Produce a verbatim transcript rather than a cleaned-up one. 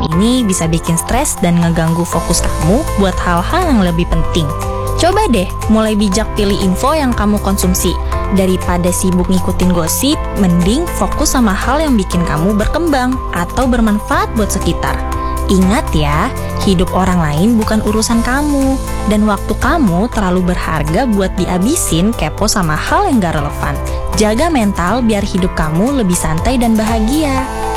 ini bisa bikin stres dan ngeganggu fokus kamu buat hal-hal yang lebih penting. Coba deh mulai bijak pilih info yang kamu konsumsi. Daripada sibuk ngikutin gosip, mending fokus sama hal yang bikin kamu berkembang atau bermanfaat buat sekitar. Ingat ya, hidup orang lain bukan urusan kamu. Dan waktu kamu terlalu berharga buat dihabisin kepo sama hal yang gak relevan. Jaga mental biar hidup kamu lebih santai dan bahagia.